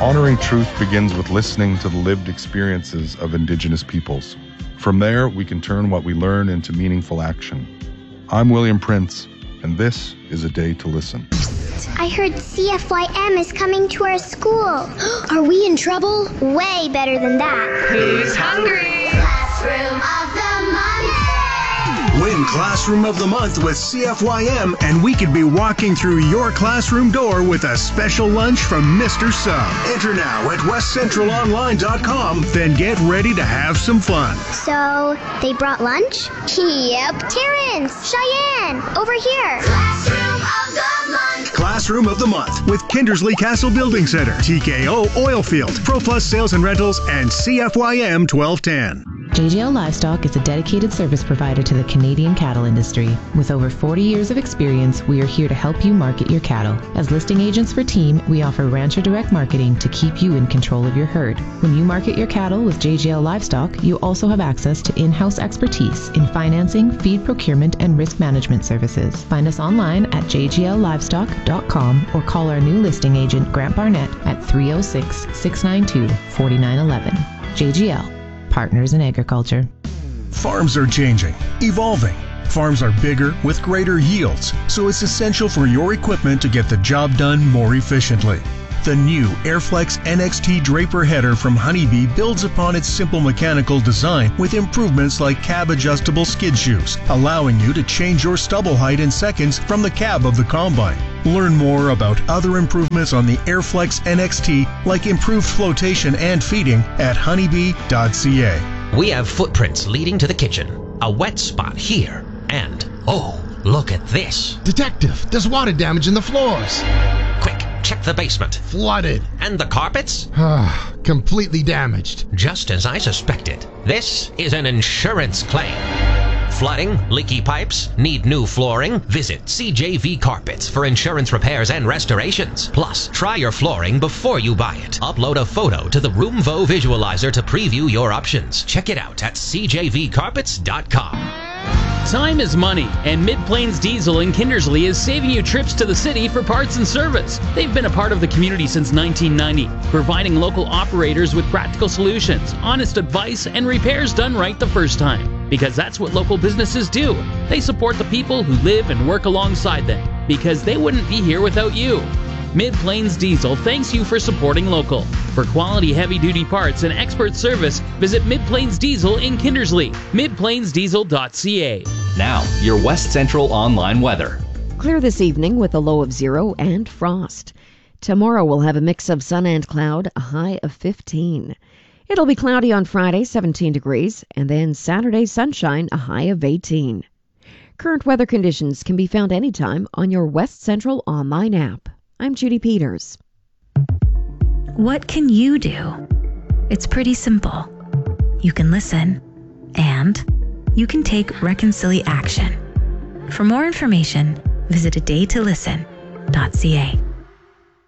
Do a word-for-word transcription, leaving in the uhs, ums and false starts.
Honoring truth begins with listening to the lived experiences of Indigenous peoples. From there, we can turn what we learn into meaningful action. I'm William Prince, and this is A Day to Listen. I heard C F Y M is coming to our school. Are we in trouble? Way better than that. Who's hungry? Classroom of the Month. Win Classroom of the Month with C F Y M, and we could be walking through your classroom door with a special lunch from Mister Sub. Enter now at west central online dot com, then get ready to have some fun. So, they brought lunch? Yep. Terrence, Cheyenne, over here. Classroom of the Month. Classroom of the Month with Kindersley Castle Building Center, T K O Oilfield, ProPlus Sales and Rentals, and C F Y M twelve ten. J G L Livestock is a dedicated service provider to the Canadian cattle industry. With over forty years of experience, we are here to help you market your cattle. As listing agents for Team, we offer Rancher Direct Marketing to keep you in control of your herd. When you market your cattle with J G L Livestock, you also have access to in-house expertise in financing, feed procurement, and risk management services. Find us online at j g l livestock dot com or call our new listing agent, Grant Barnett, at three oh six, six nine two, four nine one one. J G L. Partners in Agriculture. Farms are changing, evolving. Farms are bigger with greater yields, so it's essential for your equipment to get the job done more efficiently. The new Airflex N X T Draper header from Honeybee builds upon its simple mechanical design with improvements like cab adjustable skid shoes, allowing you to change your stubble height in seconds from the cab of the combine. Learn more about other improvements on the Airflex N X T, like improved flotation and feeding, at honeybee dot c a. We have footprints leading to the kitchen, a wet spot here, and, oh, look at this. Detective, there's water damage in the floors. Quick, check the basement. Flooded. And the carpets? Completely damaged. Just as I suspected. This is an insurance claim. Flooding, leaky pipes, need new flooring? Visit C J V Carpets for insurance repairs and restorations. Plus, try your flooring before you buy it. Upload a photo to the Roomvo Visualizer to preview your options. Check it out at c j v carpets dot com. Time is money, and Mid-Plains Diesel in Kindersley is saving you trips to the city for parts and service. They've been a part of the community since nineteen ninety, providing local operators with practical solutions, honest advice, and repairs done right the first time. Because that's what local businesses do. They support the people who live and work alongside them, because they wouldn't be here without you. Mid-Plains Diesel thanks you for supporting local. For quality heavy-duty parts and expert service, visit Mid-Plains Diesel in Kindersley, mid plains diesel dot c a. Now, your West Central online weather. Clear this evening with a low of zero and frost. Tomorrow we'll have a mix of sun and cloud, a high of fifteen. It'll be cloudy on Friday, seventeen degrees, and then Saturday sunshine, a high of eighteen. Current weather conditions can be found anytime on your West Central online app. I'm Judy Peters. What can you do? It's pretty simple. You can listen, and you can take reconcili action. For more information, visit a day to listen dot c a.